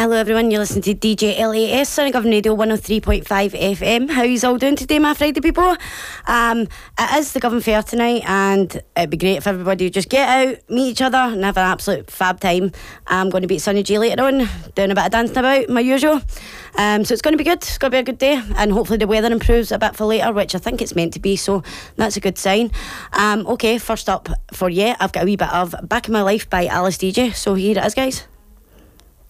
Hello everyone, you're listening to DJ LAS, Sonic Government Radio 103.5 FM. How you all doing today, my Friday people? It is the Govan Fair tonight, and it'd be great if everybody would just get out, meet each other and have an absolute fab time. I'm going to be at Sonny G later on, doing a bit of dancing about, my usual. So it's going to be good, it's going to be a good day, and hopefully the weather improves a bit for later, which I think it's meant to be, so that's a good sign. Okay, first up for you, I've got a wee bit of Back in My Life by Alice DJ, so here it is, guys.